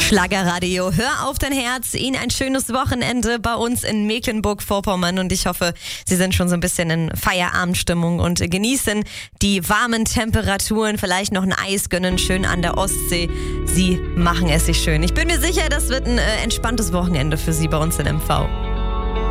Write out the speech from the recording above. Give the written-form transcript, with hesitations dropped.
Schlagerradio, hör auf dein Herz. Ihnen ein schönes Wochenende bei uns in Mecklenburg-Vorpommern und ich hoffe, Sie sind schon so ein bisschen in Feierabendstimmung und genießen die warmen Temperaturen, vielleicht noch ein Eis gönnen, schön an der Ostsee. Sie machen es sich schön. Ich bin mir sicher, das wird ein entspanntes Wochenende für Sie bei uns in MV.